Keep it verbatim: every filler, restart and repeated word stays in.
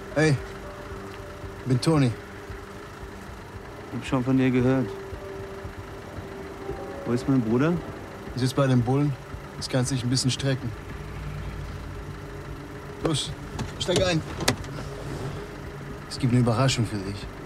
Hey, ich bin Toni. Ich hab schon von dir gehört. Wo ist mein Bruder? Ich sitze bei den Bullen. Das kannst dich ein bisschen strecken. Los, steig ein. Es gibt eine Überraschung für dich.